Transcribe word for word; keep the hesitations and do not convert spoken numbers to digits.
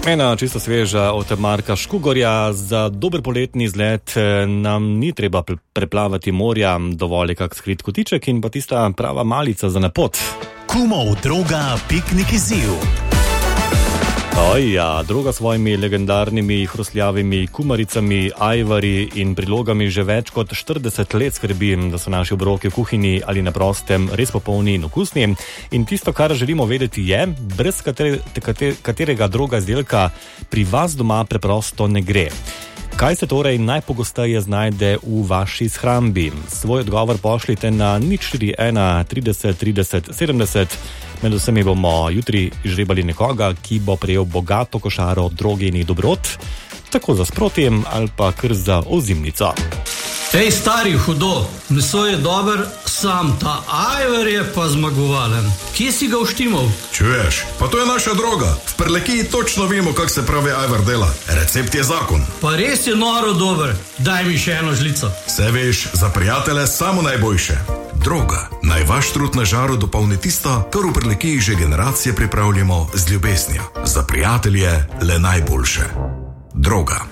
Ena čisto sveža od Marka Škugorja. Za dober poletni izlet nam ni treba preplavati morja, dovolj je kak skrit kotiček in pa tista prava malica za na pot. Kumov droga piknik izziv. Oj, ja, droga s svojimi legendarnimi hrustljavimi kumaricami, ajvari in prilogami že več kot štirideset let skrbi, da so naši obroki v kuhinji ali na prostem res popolni in okusni. In tisto, kar želimo vedeti je, brez katere, katere, katerega droga izdelka pri vas doma preprosto ne gre. Kaj se torej najpogosteje znajde v vaši shrambi? Svoj odgovor pošljite na nič štiri ena trideset trideset sedemdeset. Med vsemi bomo jutri izžrebali nekoga, ki bo prejel bogato košaro drogenih dobrot, tako za sprotjem ali pa kar za ozimnico. Ej, stari, hudo, meso je dober, sam ta ajvar je pa zmagovalen. Kje si ga uštimal? Čuješ, pa to je naša droga. V Prlekiji točno vemo, kak se pravi ajvar dela. Recept je zakon. Pa res je noro dober, daj mi še eno žlico. Se veš, za prijatelje samo najboljše. Droga, naj vaš trud na žaru dopolni tisto, kar v Prlekiji že generacije pripravljamo z ljubeznijo. Za prijatelje le najboljše. Droga.